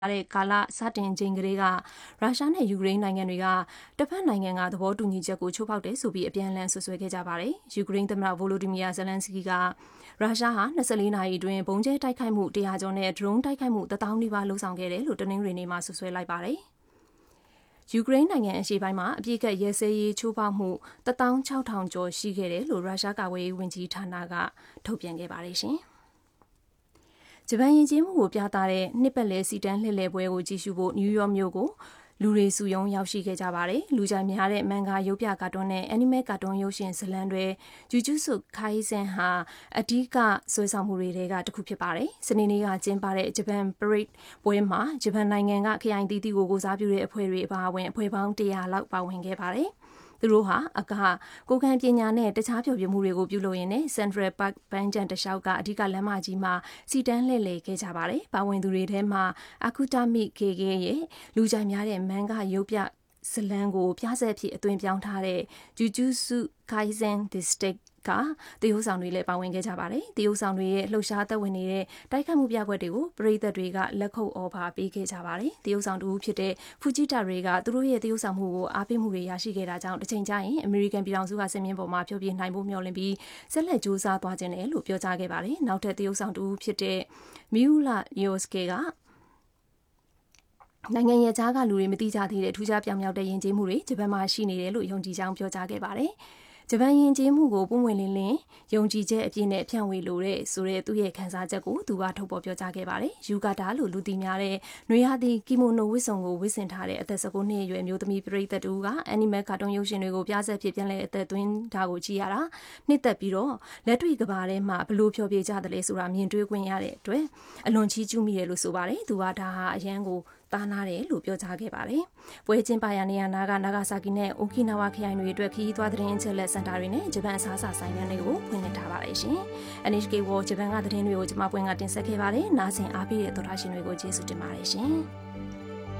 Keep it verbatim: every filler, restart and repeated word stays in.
တဲ့ကာလစတင်ချိန်ကလေးကရုရှားနဲ့ယူကရိန်းနိုင်ငံတွေကတစ်ဖက်နိုင်ငံကသဘောတူညီချက်ကိုချိုးဖောက်တယ်ဆိုပြီးအပြန်အလှန်ဆွဆွဲခဲ့ကြပါတယ်။ယူကရိန်းသမ္မတဗိုလိုဒီမီယာဇလန်စကီကရုရှားဟာ၂၄နာရီအတွင်းဘုံကျဲတိုက်ခိုက်မှုတရာကျော်နဲ့ဒရုန်းတိုက်ခိုက်မှုတစ်သောင်းနီးပါးလှုပ်ဆောင်ခဲ့တယ်လို့တနင်္ဂနွေနေ့မှာဆွဆွဲလိုက်ပါတယ်။ယူကရိန်းနိုင်ငံအရှေ့ပိုင်းမှာအပြည့်အကရဲစဲရေးချိုးဖောက်မှုတစ်သောင်းခြောက်ထောင်ကျော်ရှိခဲ့တယ်လို့ရုရှားကာကွယ်ရေးဝန်ကြီးဌာနကထုတ်ပြန်ခဲ့ပါတယ်ရှင်။ဂျပန်ယဉ်ကျေးမှုကိုပြသတဲ့နှစ်ပတ်လည်စီတန်းလှည့်လည်ပွဲကိုကြည့်ရှုဖို့နယူးယောက်မြို့ကိုလူတွေစုရုံးရောက်ရှိခဲ့ကြပါတယ်။လူကြိုက်များတဲ့မန်ဂါရုပ်ပြကာတွန်းနဲ့အနီမဲကာတွန်းရုပ်ရှင်ဇာတ်လမ်းတွေဂျူဂျူဆုခိုင်ဆန်ဟာအဓိကဆွဲဆောင်မှုတွေကတစ်ခုဖြစ်ပါတယ်။စနေနေ့ကကျင်းပတဲ့ဂျပန်ပရိတ်ပွဲမှာဂျပန်နိုင်ငံကခရိုင်တီးတီးကိုကိုစားပြုတဲ့အဖွဲ့တွေအပါအဝင်အဖွဲ့ပေါင်းတစ်ရာလောက်ပါဝင်ခဲ့ပါတယ်။သူတို့ဟာအကကိုခံပညာနဲ့တခြားဖျော်ဖြေမှုတွေကိုပြုလုပ်ရင်းနဲ့ Central Park ဘန်းကျန်တလျှောက်ကအဓိကလမ်းမကြီးမှာစီတန်းလှည့်လည်ခဲ့ကြပါတယ်။ပါဝင်သူတွေထဲမှာအခုတမိကေကေရဲ့လူကြိုက်များတဲ့မန်ဂရုပ်ပြဇလံကိုပြဆက်ဖြစ်အသွင်ပြောင်းထားတဲ့ဂျူဂျူဆုခိုင်ဆန် District ကတရုတ်ဆောင်တွေလည်းပါဝင်ခဲ့ကြပါတယ်။တရုတ်ဆောင်တွေရဲ့လှုပ်ရှားသက်ဝင်နေတဲ့တိုက်ခိုက်မှုပြကွက်တွေကိုပရိသတ်တွေကလက်ခုပ်အော်ပါပေးခဲ့ကြပါတယ်။တရုတ်ဆောင်တူဖြစ်တဲ့ဖူဂျီတာတွေကသူတို့ရဲ့တရုတ်ဆောင်မှုကိုအားပေးမှုတွေရရှိခဲ့တာကြောင့်တစ်ချိန်ကျရင်အမေရိကန်ပြည်ထောင်စုကစင်မြင့်ပေါ်မှာဖြိုပြနိုင်ဖို့မျှော်လင့်ပြီးဆက်လက်ကြိုးစားသွားခြင်းတယ်လို့ပြောကြားခဲ့ပါတယ်။နောက်ထပ်တရုတ်ဆောင်တူဖြစ်တဲ့မီယူလာယိုစကေကနိုင်ငံရဲ့ကြားကလူတွေမသိကြသေးတဲ့ထူးခြားပြောင်မြောက်တဲ့ယဉ်ကျေးမှုတွေဂျပန်မှာရှိနေတယ်လို့ယုံကြည်ကြောင်းပြောကြားခဲ့ပါတယ်။ဂျပန်ယဉ်ကျေးမှုကိုပုံဝင်လင်းလင်းယုံကြည်ချက်အပြည့်နဲ့ဖြန့်ဝေလိုတဲ့ဆိုတဲ့သူ့ရဲ့ခန်းစားချက်ကိုသူကထုတ်ပေါ်ပြောကြားခဲ့ပါတယ်။ယူကာတာလို့လူသိများတဲ့နွေရာသီကီမိုနိုဝတ်စုံကိုဝတ်ဆင်ထားတဲ့အသက်၁၉နှစ်အရွယ်မျိုးသမီးပရိသတ်တူကအနီမဲကာတွန်းရုပ်ရှင်တွေကိုပြဆက်ဖြစ်ပြန်လဲအသက်သွင်းတာကိုကြည့်ရတာနှစ်သက်ပြီးတော့လက်တွေ့ကဘာထဲမှာဘလို့ဖြောပြကြတယ်လဲဆိုတာမြင်တွေ့ခွင့်ရတဲ့အတွက်အလွန်ချီးကျူးမိတယ်လို့ဆိုပါတယ်။သူကဒါဟာအရန်ကိုတာနာတယ်လို့ပြောကြားခဲ့ပါတယ်။ပွဲကျင်းပရာနေရာနာကနာဂါဆာကီနဲ့အိုကီနာဝါခရိုင်တွေအတွက်ခရီးသွားသတင်းအချက်လက်စင်တာတွေနဲ့ဂျပန်အစားအစာဆိုင်ခန်းတွေကိုဖွင့်လှစ်ထားပါတယ်ရှင်။ အန် အိချ် ကေ World ဂျပန်ကသတင်းတွေကိုကျွန်မပွင့်ကတင်ဆက်ခဲ့ပါတယ်။နားဆင်အားပေးတဲ့သောတာရှင်တွေကိုကျေးဇူးတင်ပါတယ်ရှင်။